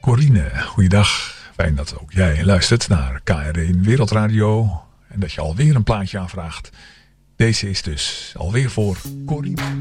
Corine, goeiedag. Fijn dat ook jij luistert naar KRN Wereldradio. En dat je alweer een plaatje aanvraagt. Deze is dus alweer voor Corine.